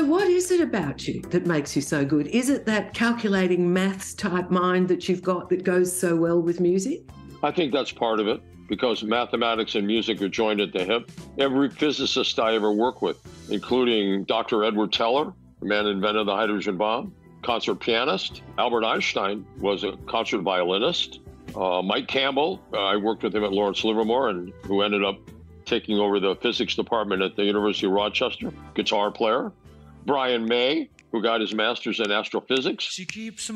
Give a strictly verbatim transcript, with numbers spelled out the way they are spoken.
So what is it about you that makes you so good? Is it that calculating maths type mind that you've got that goes so well with music? I think that's part of it, because mathematics and music are joined at the hip. Every physicist I ever worked with, including Doctor Edward Teller, the man who invented the hydrogen bomb, concert pianist. Albert Einstein was a concert violinist. Uh, Mike Campbell, uh, I worked with him at Lawrence Livermore, and who ended up taking over the physics department at the University of Rochester, guitar player. Brian May, who got his master's in astrophysics. She keeps